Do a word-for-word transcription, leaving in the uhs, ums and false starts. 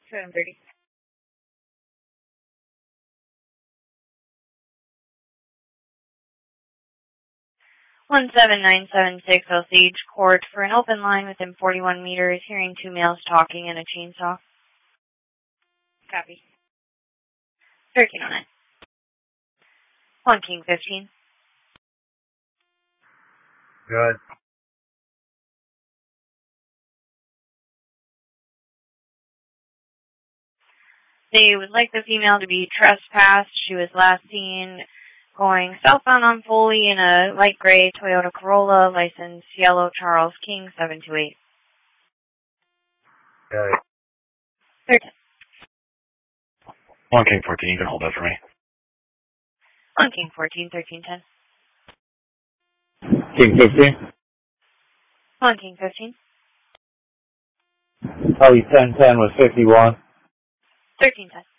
seven thirty. one seven nine seven six Osage Court for an open line within forty-one meters, hearing two males talking and a chainsaw. Copy. thirteen oh nine. one King fifteen. Good. They would like the female to be trespassed. She was last seen going southbound on Foley in a light gray Toyota Corolla, license yellow Charles King seven two eight. Good. thirteen. one King fourteen, you can hold that for me. one King fourteen, thirteen ten. King fifteen. one King fifteen. Probably ten ten with fifty-one. thirteen ten.